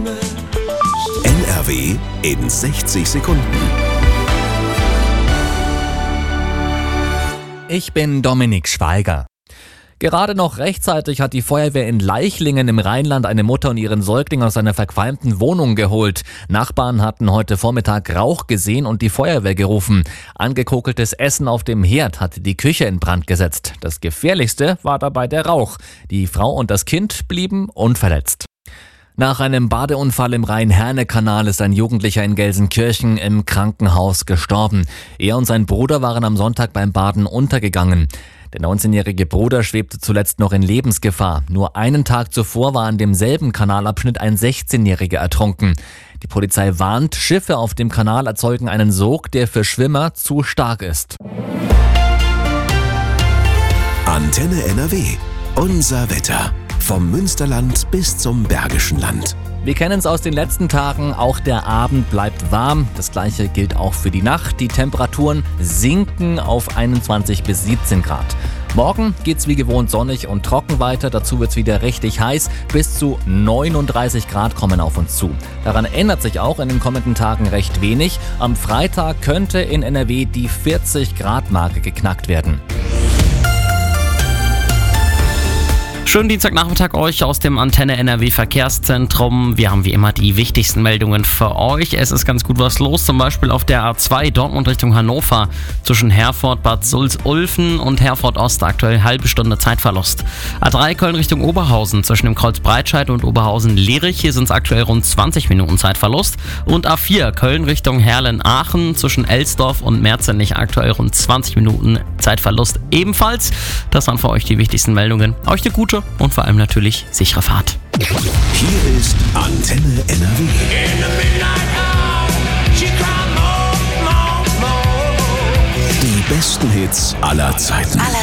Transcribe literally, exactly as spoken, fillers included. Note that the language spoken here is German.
N R W in sechzig Sekunden. Ich bin Dominik Schweiger. Gerade noch rechtzeitig hat die Feuerwehr in Leichlingen im Rheinland eine Mutter und ihren Säugling aus einer verqualmten Wohnung geholt. Nachbarn hatten heute Vormittag Rauch gesehen und die Feuerwehr gerufen. Angekokeltes Essen auf dem Herd hatte die Küche in Brand gesetzt. Das Gefährlichste war dabei der Rauch. Die Frau und das Kind blieben unverletzt. Nach einem Badeunfall im Rhein-Herne-Kanal ist ein Jugendlicher in Gelsenkirchen im Krankenhaus gestorben. Er und sein Bruder waren am Sonntag beim Baden untergegangen. Der neunzehnjährige Bruder schwebte zuletzt noch in Lebensgefahr. Nur einen Tag zuvor war an demselben Kanalabschnitt ein sechzehnjähriger ertrunken. Die Polizei warnt, Schiffe auf dem Kanal erzeugen einen Sog, der für Schwimmer zu stark ist. Antenne N R W. Unser Wetter. Vom Münsterland bis zum Bergischen Land. Wir kennen es aus den letzten Tagen, auch der Abend bleibt warm. Das gleiche gilt auch für die Nacht. Die Temperaturen sinken auf einundzwanzig bis siebzehn Grad. Morgen geht's wie gewohnt sonnig und trocken weiter. Dazu wird's wieder richtig heiß. Bis zu neununddreißig Grad kommen auf uns zu. Daran ändert sich auch in den kommenden Tagen recht wenig. Am Freitag könnte in N R W die vierzig Grad Marke geknackt werden. Schönen Dienstagnachmittag euch aus dem Antenne N R W Verkehrszentrum. Wir haben wie immer die wichtigsten Meldungen für euch. Es ist ganz gut was los, zum Beispiel auf der A zwei Dortmund Richtung Hannover zwischen Herford, Bad Sulz-Ulfen und Herford Ost. Aktuell halbe Stunde Zeitverlust. A drei Köln Richtung Oberhausen zwischen dem Kreuz Breitscheid und Oberhausen-Lerich. Hier sind es aktuell rund zwanzig Minuten Zeitverlust. Und A vier Köln Richtung Herlen-Aachen zwischen Elsdorf und Merzenich. Aktuell rund zwanzig Minuten Zeitverlust ebenfalls. Das waren für euch die wichtigsten Meldungen. Euch eine gute und vor allem natürlich sichere Fahrt. Hier ist Antenne N R W. Die besten Hits aller Zeiten. Aller